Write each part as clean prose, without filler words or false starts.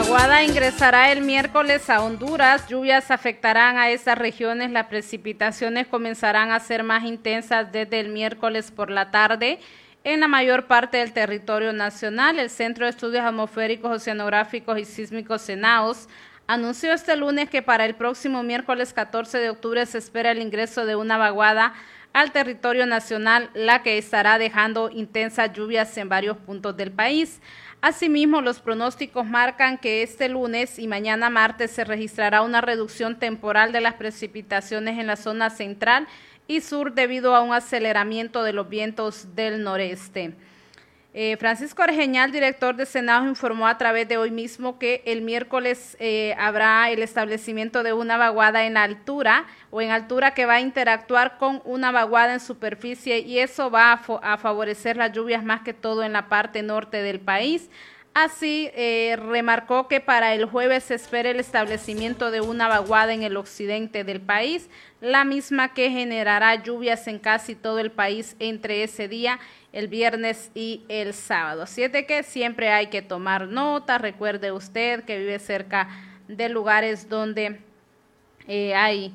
vaguada ingresará el miércoles a Honduras. Lluvias afectarán a estas regiones. Las precipitaciones comenzarán a ser más intensas desde el miércoles por la tarde en la mayor parte del territorio nacional. El Centro de Estudios Atmosféricos, Oceanográficos y Sísmicos CENAOS anunció este lunes que para el próximo miércoles 14 de octubre se espera el ingreso de una vaguada al territorio nacional, la que estará dejando intensas lluvias en varios puntos del país. Asimismo, los pronósticos marcan que este lunes y mañana martes se registrará una reducción temporal de las precipitaciones en la zona central y sur debido a un aceleramiento de los vientos del noreste. Francisco Argeñal, director de CENAOS, informó a través de hoy mismo que el miércoles habrá el establecimiento de una vaguada en altura que va a interactuar con una vaguada en superficie, y eso va a favorecer las lluvias más que todo en la parte norte del país. Así, remarcó que para el jueves se espera el establecimiento de una vaguada en el occidente del país, la misma que generará lluvias en casi todo el país entre ese día, el viernes y el sábado. Así es de que siempre hay que tomar nota. Recuerde usted que vive cerca de lugares donde hay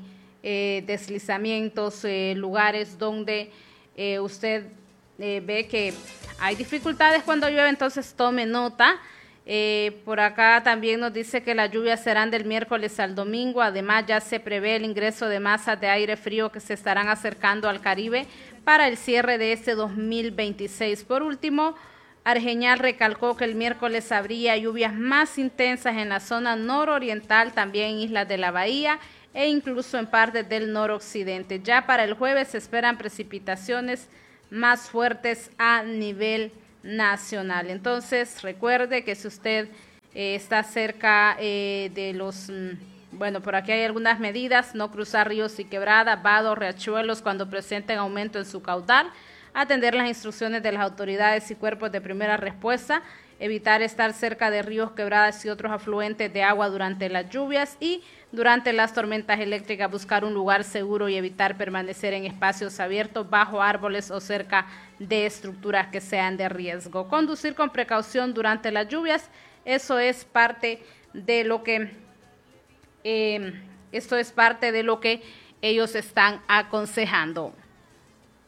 deslizamientos, lugares donde usted ve que hay dificultades cuando llueve, entonces tome nota. Por acá también nos dice que las lluvias serán del miércoles al domingo. Además, ya se prevé el ingreso de masas de aire frío que se estarán acercando al Caribe para el cierre de este 2026. Por último, Argeñal recalcó que el miércoles habría lluvias más intensas en la zona nororiental, también en islas de la Bahía e incluso en partes del noroccidente. Ya para el jueves se esperan precipitaciones más fuertes a nivel nacional. Entonces, recuerde que si usted está cerca de los, por aquí hay algunas medidas: no cruzar ríos y quebradas, vados, riachuelos cuando presenten aumento en su caudal, atender las instrucciones de las autoridades y cuerpos de primera respuesta, evitar estar cerca de ríos, quebradas y otros afluentes de agua durante las lluvias, y durante las tormentas eléctricas buscar un lugar seguro y evitar permanecer en espacios abiertos, bajo árboles o cerca de estructuras que sean de riesgo. Conducir con precaución durante las lluvias, eso es parte de lo que ellos están aconsejando.